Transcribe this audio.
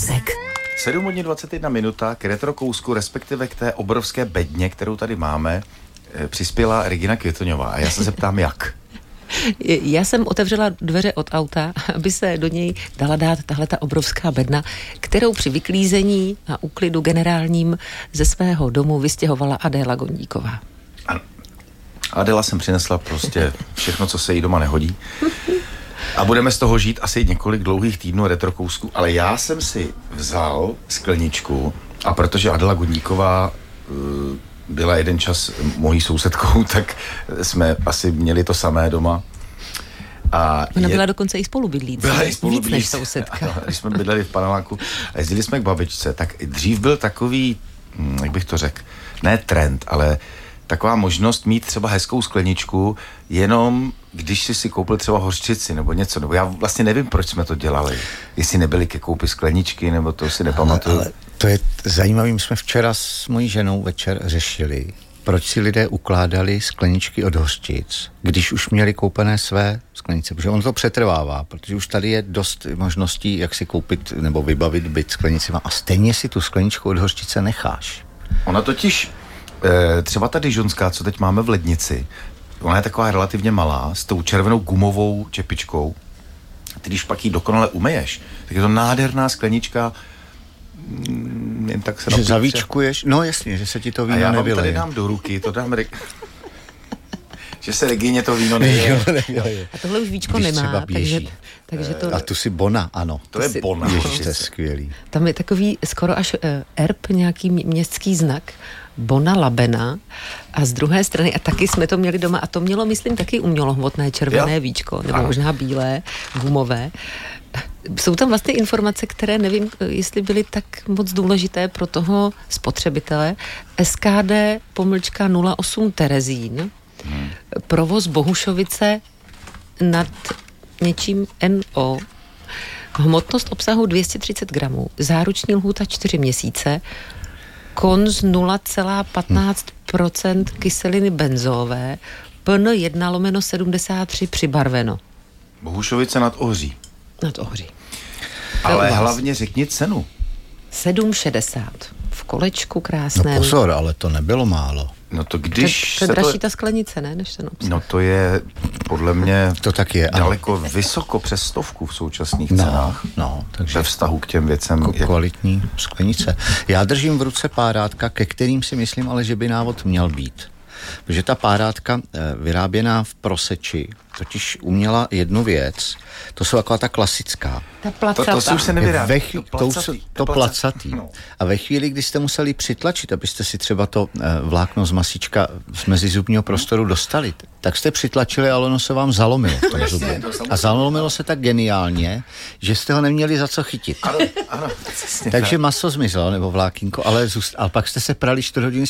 kousek. 7 hodin 21 minuta k retrokousku, respektive k té obrovské bedně, kterou tady máme, přispěla Regina Květoňová. A já se zeptám, jak? Já jsem otevřela dveře od auta, aby se do něj dala dát tahle ta obrovská bedna, kterou při vyklízení a úklidu generálním ze svého domu vystěhovala Adéla Gondíková. Ano. Adéla jsem přinesla prostě všechno, co se jí doma nehodí. A budeme z toho žít asi několik dlouhých týdnů retrokousku, ale já jsem si vzal skleničku a protože Adéla Gondíková byla jeden čas mojí sousedkou, tak jsme asi měli to samé doma. A ona byla dokonce i spolubydlící. Byla i spolubydlící. Víc než sousedka. Ano, když jsme bydleli v paneláku a jezdili jsme k babičce, tak dřív byl takový, jak bych to řekl, ne trend, ale taková možnost mít třeba hezkou skleničku, jenom když si koupil třeba hořčici nebo něco. Nebo já vlastně nevím, proč jsme to dělali. Jestli nebyli ke koupi skleničky, nebo to si nepamatuju. Ale to je zajímavé, my jsme včera s mojí ženou večer řešili, proč si lidé ukládali skleničky od hořčic, když už měli koupené své sklenice, protože on to přetrvává, protože už tady je dost možností, jak si koupit nebo vybavit byt sklenicima a stejně si tu skleničku od hořčice necháš. Ona totiž, třeba ta dižonská, co teď máme v lednici, ona je taková relativně malá, s tou červenou gumovou čepičkou. Ty, když pak ji dokonale umyješ, tak je to nádherná sklenička, jen tak se že zavíčkuješ, no jasně, že se ti to víno nevyleje. A já vám tady dám do ruky, to dám že se Regině to víno nevyleje. A tohle už víčko nemá, takže to... A tu si Bona, ano. To je Bona. Ježiš, to je skvělý. Tam je takový skoro až erb, nějaký městský znak, Bona Labena, a z druhé strany, a taky jsme to měli doma, a to mělo, myslím, taky umělohmotné červené víčko, nebo možná bílé, gumové. Jsou tam vlastně informace, které nevím, jestli byly tak moc důležité pro toho spotřebitele. SKD-08 Terezín, provoz Bohušovice nad něčím NO, hmotnost obsahu 230 gramů, záruční lhůta 4 měsíce, konz 0,15% kyseliny benzové, PN 1/73 přibarveno. Bohušovice nad Ohří. Nad Ohří. Ale hlavně řekni cenu. 7,60. V kolečku krásném. No pozor, ale to nebylo málo. No to když to je dražší ta sklenice, ne, než ten obsah. No to je podle mě to tak je, daleko vysoko přes 100 v současných cenách. No, takže ve vztahu k těm věcem. Kvalitní sklenice. Já držím v ruce párátka, ke kterým si myslím, ale že by návod měl být. Protože ta párátka vyráběná v Proseči totiž uměla jednu věc, to jsou taková ta klasická. Ta placata. To si už se nevyrábí. To placatý. No. A ve chvíli, kdy jste museli přitlačit, abyste si třeba to vlákno z masička z mezizubního prostoru dostali, tak jste přitlačili, ale ono se vám zalomilo v tom zubě. A zalomilo se tak geniálně, že jste ho neměli za co chytit. Ano, takže maso zmizelo, nebo vlákínko, ale pak jste se prali 4 hodiny